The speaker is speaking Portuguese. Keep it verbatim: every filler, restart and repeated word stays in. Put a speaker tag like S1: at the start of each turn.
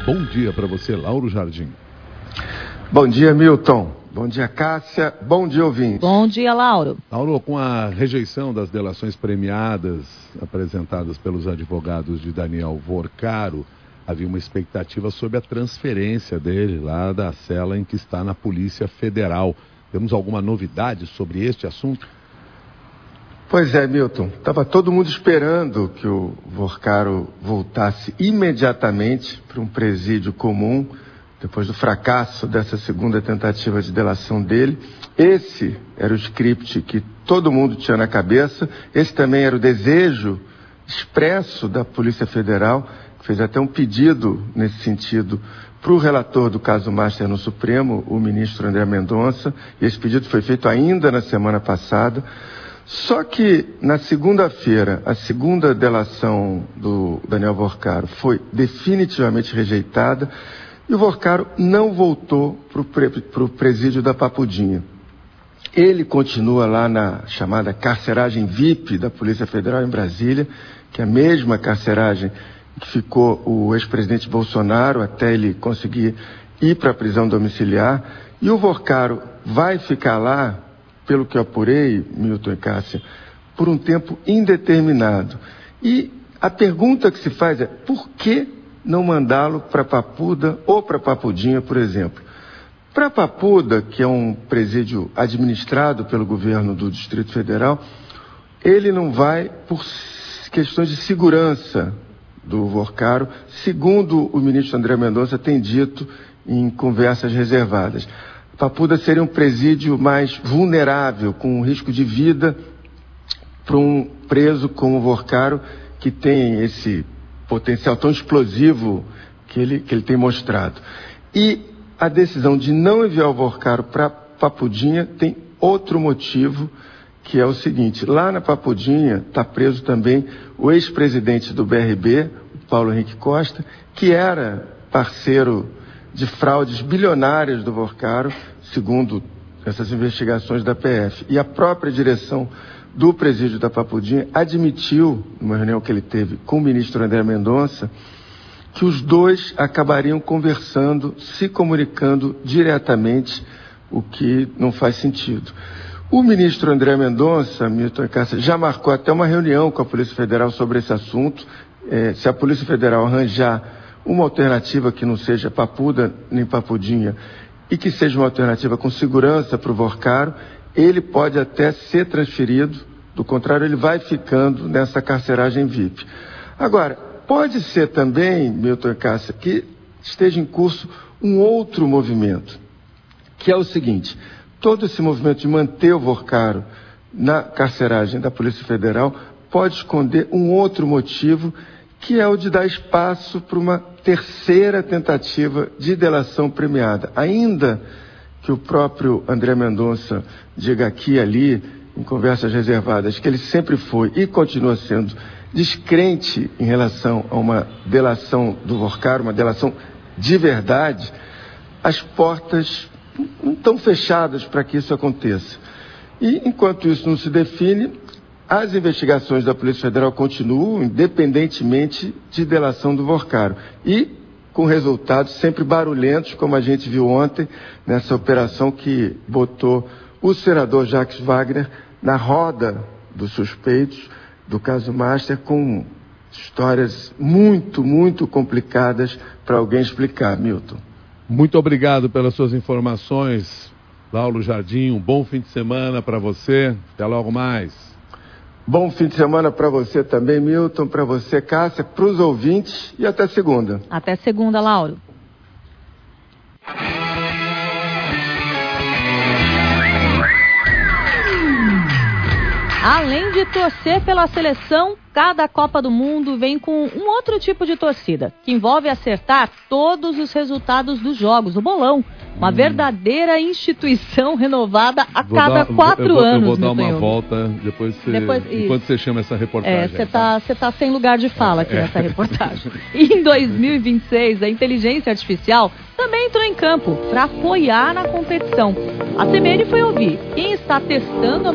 S1: Bom dia para você, Lauro Jardim.
S2: Bom dia, Milton. Bom dia, Cássia. Bom dia, ouvinte.
S3: Bom dia, Lauro.
S1: Lauro, com a rejeição das delações premiadas apresentadas pelos advogados de Daniel Vorcaro, havia uma expectativa sobre a transferência dele lá da cela em que está na Polícia Federal. Temos alguma novidade sobre este assunto?
S2: Pois é, Milton. Estava todo mundo esperando que o Vorcaro voltasse imediatamente para um presídio comum, depois do fracasso dessa segunda tentativa de delação dele. Esse era o script que todo mundo tinha na cabeça. Esse também era o desejo expresso da Polícia Federal, que fez até um pedido nesse sentido para o relator do caso Master no Supremo, o ministro André Mendonça. E esse pedido foi feito ainda na semana passada. Só que na segunda-feira, a segunda delação do Daniel Vorcaro foi definitivamente rejeitada e o Vorcaro não voltou para o presídio da Papudinha. Ele continua lá na chamada carceragem V I P da Polícia Federal em Brasília, que é a mesma carceragem que ficou o ex-presidente Bolsonaro até ele conseguir ir para a prisão domiciliar. E o Vorcaro vai ficar lá, pelo que eu apurei, Milton e Cássia, por um tempo indeterminado. E a pergunta que se faz é, por que não mandá-lo para Papuda ou para Papudinha, por exemplo? Para Papuda, que é um presídio administrado pelo governo do Distrito Federal, ele não vai por questões de segurança do Vorcaro, segundo o ministro André Mendonça tem dito em conversas reservadas. Papuda seria um presídio mais vulnerável, com um risco de vida para um preso como o Vorcaro, que tem esse potencial tão explosivo que ele, que ele tem mostrado. E a decisão de não enviar o Vorcaro para Papudinha tem outro motivo, que é o seguinte: lá na Papudinha está preso também o ex-presidente do B R B, o Paulo Henrique Costa, que era parceiro de fraudes bilionárias do Vorcaro, segundo essas investigações da P F. E a própria direção do presídio da Papudinha admitiu, numa reunião que ele teve com o ministro André Mendonça, que os dois acabariam conversando, se comunicando diretamente, o que não faz sentido. O ministro André Mendonça, Milton e Cássia, já marcou até uma reunião com a Polícia Federal sobre esse assunto. É, se a Polícia Federal arranjar uma alternativa que não seja Papuda nem Papudinha e que seja uma alternativa com segurança para o Vorcaro, ele pode até ser transferido, do contrário ele vai ficando nessa carceragem V I P. Agora, pode ser também, Milton e Cássia, que esteja em curso um outro movimento, que é o seguinte: todo esse movimento de manter o Vorcaro na carceragem da Polícia Federal pode esconder um outro motivo, que é o de dar espaço para uma terceira tentativa de delação premiada. Ainda que o próprio André Mendonça diga aqui e ali, em conversas reservadas, que ele sempre foi e continua sendo descrente em relação a uma delação do Vorcaro, uma delação de verdade, as portas não estão fechadas para que isso aconteça. E, enquanto isso não se define, as investigações da Polícia Federal continuam, independentemente de delação do Vorcaro. E com resultados sempre barulhentos, como a gente viu ontem, nessa operação que botou o senador Jacques Wagner na roda dos suspeitos do caso Master, com histórias muito, muito complicadas para alguém explicar, Milton.
S1: Muito obrigado pelas suas informações, Lauro Jardim. Um bom fim de semana para você. Até logo mais.
S2: Bom fim de semana para você também, Milton, para você, Cássia, para os ouvintes e até segunda.
S3: Até segunda, Lauro. Além de torcer pela seleção, cada Copa do Mundo vem com um outro tipo de torcida, que envolve acertar todos os resultados dos jogos, o bolão. Uma hum. verdadeira instituição renovada a vou cada dar, quatro
S1: eu vou,
S3: anos.
S1: Eu vou dar uma
S3: Tonhão.
S1: volta depois, você,
S3: depois
S1: enquanto você chama essa reportagem.
S3: É, você tá, tá, tá sem lugar de fala aqui é. nessa reportagem. E em dois mil e vinte e seis, a inteligência artificial também entrou em campo para apoiar na competição. A C B N foi ouvir quem está testando a